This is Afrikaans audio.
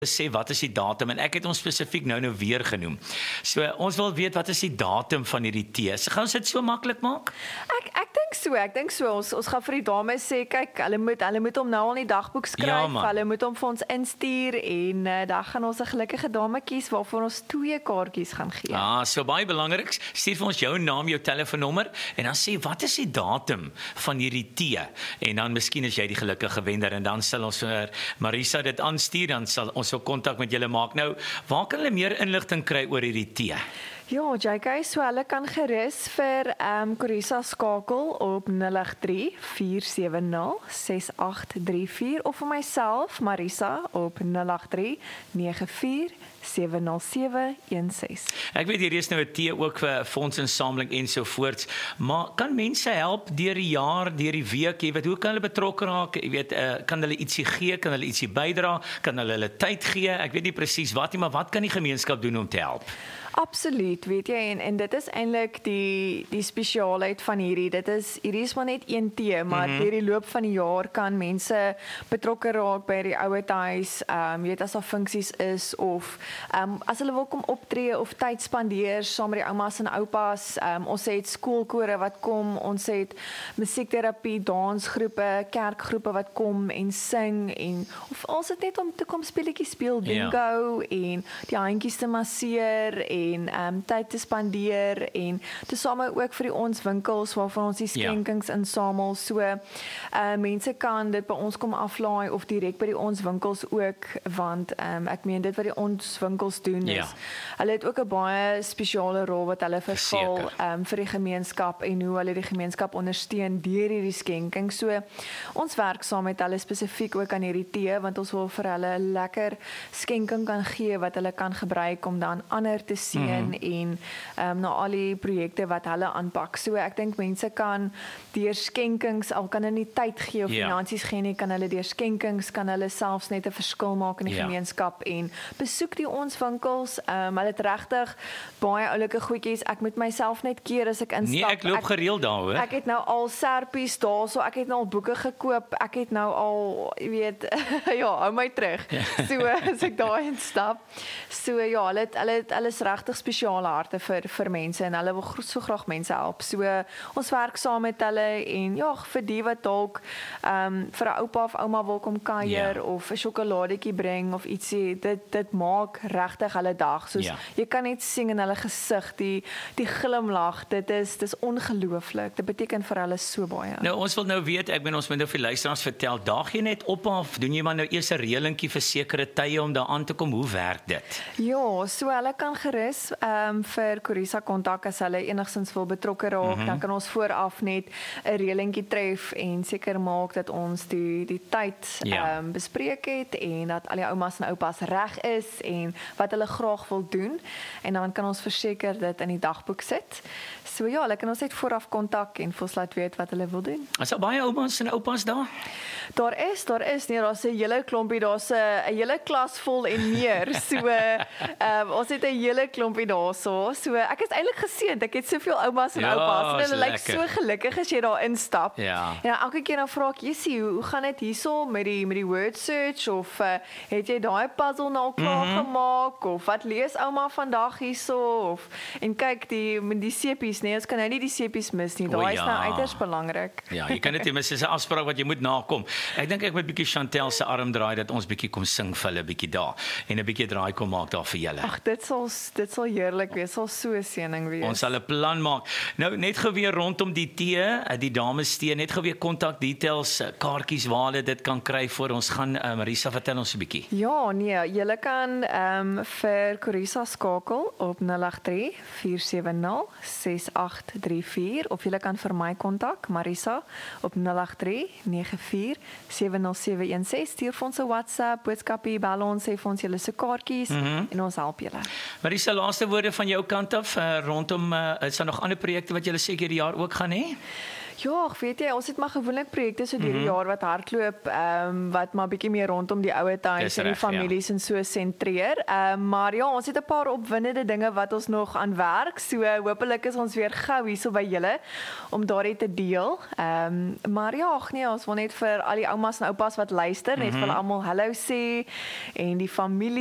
sê wat is die datum en ek het ons spesifiek nou weer genoem. So ons wil weet wat is die datum van hierdie tee. So gaan ons dit so maklik maak? Ek dink so. Ons gaan vir die dames sê, kyk, hulle moet hom nou al in die dagboek skryf, hulle moet hom vir ons instuur en dan gaan ons 'n gelukkige dame kies waarvoor ons 2 kaartjies gaan gee. So baie belangrik, stuur vir ons jou naam, jou telefoonnommer en dan sê wat is die datum van hierdie tee en dan miskien is jy die gelukkige wenner en dan sal ons vir Marisa dit aanstuur, dan sal ons kontak met julle maak. Nou, waar kan hulle meer inligting kry oor hierdie tee? Ja, JK, so hulle kan gerus vir Corisa skakel op 083 470 6834 of vir myself, Marisa, op 083 94 70716. Ek weet hier is nou 'n tee ook vir fondsinsameling ensovoorts, maar kan mense help deur die jaar, deur die week, jy weet, hoe kan hulle betrokke raak? Jy weet, kan hulle ietsie gee, kan hulle ietsie bydra, kan hulle tyd gee? Ek weet nie presies wat nie, maar wat kan die gemeenskap doen om te help? Absoluut, weet jy, en dit is eintlik die spesiaalheid van hierdie is maar net een tee, maar deur die loop van die jaar kan mense betrokke raak by die ouerhuis, weet as daar funksies is of as hulle wil kom optree of tyd spandeer saam met die oumas en oupas, ons het skoolkore wat kom, ons het musiekterapie, dansgroepe, kerkgroepe wat kom en sing en of ons het net om te kom speletjies speel, bingo en die handjies te masseer en tyd te spandeer en tesame ook vir ons winkels waarvan ons die skenkings insamel. So mense kan dit by ons kom aflaai of direk by die ons winkels ook, want ek meen dit wat die ons winkels doen is, hulle het ook 'n baie spesiale rol wat hulle vervul vir die gemeenskap en hoe hulle die gemeenskap ondersteun deur hierdie skenking. So ons werk saam met hulle spesifiek ook aan hierdie tee, want ons wil vir hulle 'n lekker skenking kan gee wat hulle kan gebruik om dan ander te sien en na al die projekte wat hulle aanpak. So ek dink mense kan deur skenkings, al kan hulle nie tyd gee of finansies gee nie, kan hulle deur skenkings, kan hulle selfs net 'n verskil maak in die gemeenskap en besoek die ons winkels. Hulle het regtig baie oulike goedjies. Ek moet myself net keer as ek instap. Nee, ek loop gereeld daar hoor. Ek het nou al serpies daarso, ek het nou al boeke gekoop, ek het nou al, jy weet, hou my terug. So as ek daar instap. So hulle is regtig spesiale harte vir mense en hulle wil so graag mense help. So ons werk saam met hulle en vir die wat dalk vir 'n oupa of ouma wil kom kuier of 'n sjokoladetjie bring of ietsie, dit maak regtig hulle dag. Soos jy kan net sien in hulle gesig die glimlag. Dis ongelooflik. Dit beteken vir hulle so baie. Nou ons wil nou weet, ons moet nou vir luisteraars vertel, daag jy net op of doen jy maar nou eers 'n reëlingkie vir sekere tye om daar aan te kom? Hoe werk dit? Ja, so hulle kan gerus vir Corisa kontak as hulle enigstens wil betrokke raak, dan kan ons vooraf net 'n reëlingkie tref en seker maak dat ons die tyd bespreek het en dat al die oumas en oupas reg is en wat hulle graag wil doen en dan kan ons verseker dit in die dagboek sit. So hulle kan ons net vooraf kontak en vir ons laat weet wat hulle wil doen. Is daar baie oumas en oupas daar? Daar's 'n hele klompie, daar's 'n hele klas vol en meer. So ons het 'n hele klompie daarso. So ek is eintlik geseënd. Ek het soveel oumas en oupas en hulle lyk so gelukkig as jy daar instap. Ja, elke keer dan vra ek, "Jessie, hoe gaan dit hierso met die word search of het jy daai puzzle nou klaar gemaak of wat lees ouma vandag hierso of en kyk die sepies, nee, ons kan nou nie die sepies mis nie. Daai is nou uiters belangrik." Ja, jy kan dit nie mis, dis 'n afspraak wat jy moet nakom. Ek dink ek moet bietjie Chantel se arm draai dat ons bietjie kom sing vir hulle bietjie daar en 'n bietjie draai kom maak daar vir julle. Ag, dit sal heerlik wees. Sal so 'n seëning wees. Ons sal 'n plan maak. Nou net geweer rondom die tee, die dames tee, net geweer kontak details, kaartjies waar hulle dit kan kry voor ons gaan. Marisa, vertel ons 'n bietjie. Ja, nee, julle kan vir Corisa skakel op 083 470 6834 of julle kan vir my kontak, Marisa, op 083 94 70716. Stuur vir ons 'n WhatsApp, boodskapie, bel ons, sê vir ons julle se kaartjies en ons help julle. Marisa, laaste woorde van jou kant af rondom is daar nog ander projekte wat julle seker die jaar ook gaan hê? Ja, ek weet jy, ons het maar gewoonlik projekte so deur die jaar wat hardloop, wat maar bietjie meer rondom die ouer huis Dis en die reg, ja. families en so sentreer. Maar ja, ons het 'n paar opwindende dinge wat ons nog aan werk. So hopelik is ons weer gou hierso by julle om daardie te deel. Maar ja, ag nee, ons wil net vir al die oumas en oupas wat luister, net vir almal hallo sê en die familie